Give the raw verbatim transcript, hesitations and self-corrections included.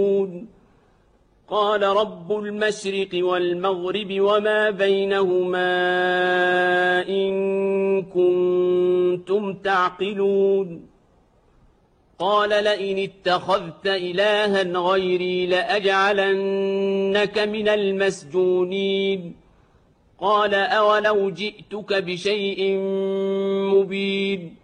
قال رب المشرق والمغرب وما بينهما إن كنتم تعقلون قال لئن اتخذت إلها غيري لأجعلنك من المسجونين قال أولو جئتك بشيء مبين